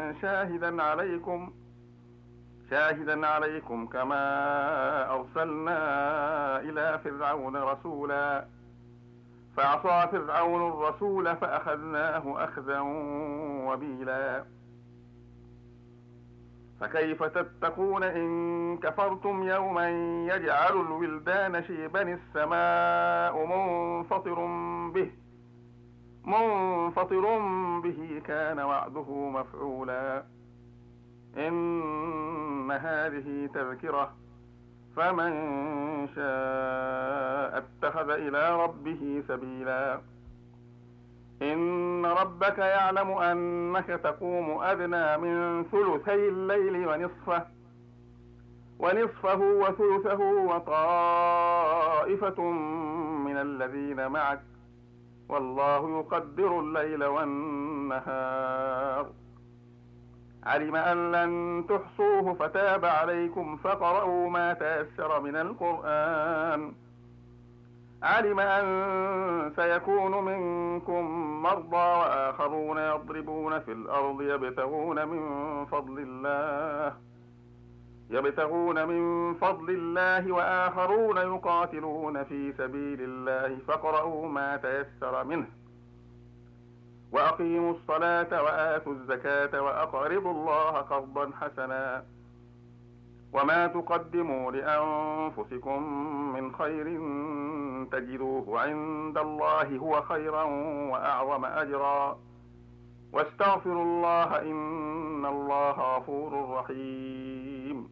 شاهدا عليكم كما أرسلنا إلى فرعون رسولا فعصى فرعون الرسول فأخذناه أخذا وبيلا فكيف تتقون إن كفرتم يوما يجعل الولدان شيبا السماء منفطر به كان وعده مفعولا إن هذه تذكرة فمن شاء اتخذ إلى ربه سبيلا إن ربك يعلم أنك تقوم أدنى من ثلثي الليل ونصفه وثلثه وطائفة من الذين معك والله يقدر الليل والنهار علم أن لن تحصوه فتاب عليكم فاقرؤوا ما تيسر من القرآن علم أن سيكون منكم مرضى وآخرون يضربون في الأرض يبتغون من فضل الله وآخرون يقاتلون في سبيل الله فاقرؤوا ما تيسر منه وأقيموا الصلاة وآتوا الزكاة وأقرضوا الله قرضا حسنا وما تقدموا لأنفسكم من خير تجدوه عند الله هو خيرا وأعظم أجرا واستغفروا الله إن الله غفور رحيم.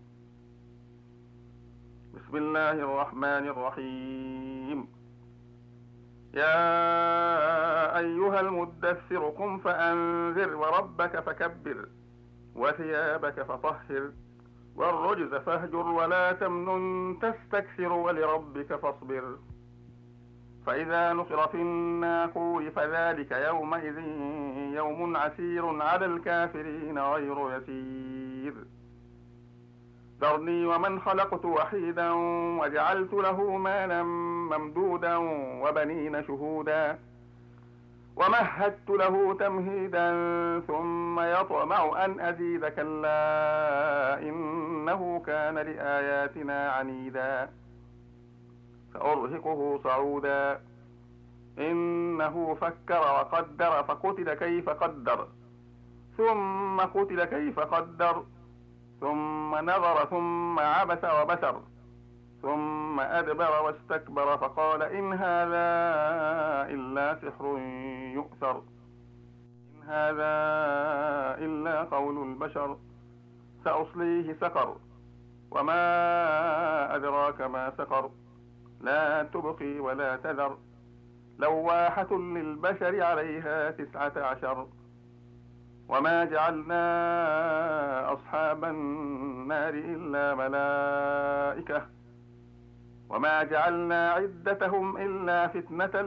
بسم الله الرحمن الرحيم. يا أيها المدثر قم فأنذر وربك فكبر وثيابك فطهر والرجز فاهجر ولا تمنن تستكثر ولربك فاصبر فإذا نقر في الناقور فذلك يومئذ يوم عسير على الكافرين غير يسير ذرني ومن خلقت وحيدا وجعلت له مالا ممدودا وبنين شهودا ومهدت له تمهيدا ثم يطمع أن أزيد كلا إنه كان لآياتنا عنيدا سأرهقه صعودا إنه فكر وقدر فقتل كيف قدر ثم قتل كيف قدر ثم نظر ثم عبس وبسر ثم أدبر واستكبر فقال إن هذا إلا سحر يؤثر إن هذا إلا قول البشر سأصليه سقر وما أدراك ما سقر لا تبقي ولا تذر لواحة للبشر عليها 19 وما جعلنا أصحاب النار إلا ملائكة وما جعلنا عدتهم إلا فتنة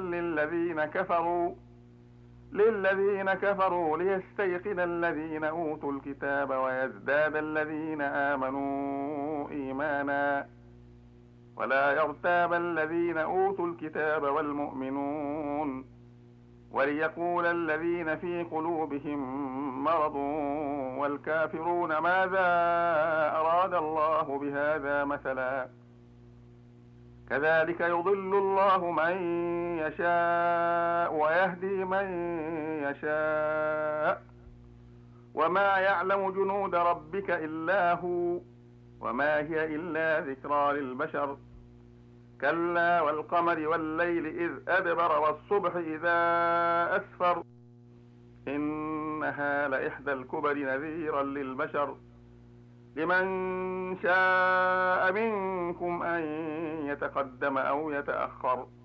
للذين كفروا ليستيقن الذين أوتوا الكتاب ويزداد الذين آمنوا إيمانا ولا يرتاب الذين أوتوا الكتاب والمؤمنون وليقول الذين في قلوبهم مرض والكافرون ماذا أراد الله بهذا مثلا كذلك يضل الله من يشاء ويهدي من يشاء وما يعلم جنود ربك إلا هو وما هي إلا ذكرى للبشر كلا والقمر والليل إذ أدبر والصبح إذا أسفر إنها لإحدى الكبر نذيرا للبشر لمن شاء منكم أن يتقدم أو يتأخر